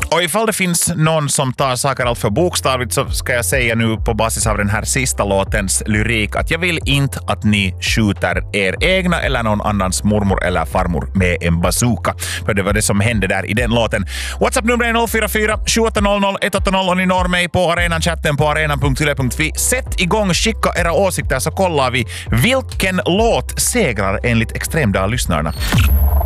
Och ifall det finns någon som tar saker allt för bokstavligt så ska jag säga nu på basis av den här sista låtens lyrik att jag vill inte att ni skjuter er egna eller någon annans mormor eller farmor med en bazooka. För det var det som hände där i den låten. WhatsApp-numret är 044 2800 180 och ni når mig på arenan-chatten på arenan.yle.fi. Sätt igång, skicka era åsikter så kollar vi vilken låt segrar enligt Extremdag-lyssnarna.